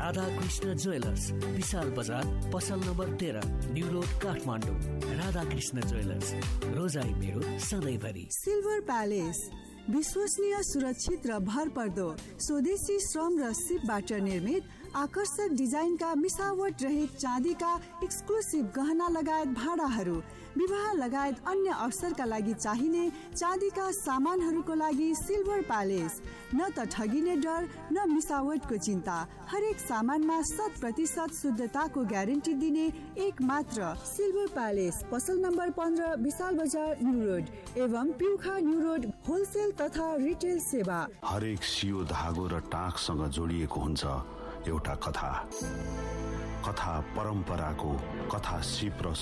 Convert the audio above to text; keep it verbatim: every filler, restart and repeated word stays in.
Radhakrishna jewellers, विशाल बजार, पसल number तेह्र, new road, Kathmandu. Radhakrishna jewellers, रोजाइ मेरो सधैँभरि। सिल्भर प्यालेस, विश्वसनीय, सुरक्षित र भरपर्दो स्वदेशी श्रम र सिपबाट निर्मित आकर्षक डिजाइनका मिसावट रहित चाँदीका एक्सक्लुसिभ गहना लगायत भाडाहरू, विवाह लगायत अन्य अवसरका लागि चाहिने चाँदीका सामानहरूको लागि सिल्भर प्यालेस। न त ठगिने डर न मिसावटको चिन्ता, हरेक सामानमा शत प्रतिशत शुद्धताको ग्यारेन्टी दिने एक मात्र सिल्भर प्यालेस। पसल नम्बर पन्ध्र, विशाल बजार, न्यू रोड एवं पिउखा न्यू रोड। होलसेल तथा रिटेल सेवा। हरेक सियो, धागो र टाँकसँग जोडिएको हुन्छ एउटा कथा। कथा परम्पराको, कथा सिप र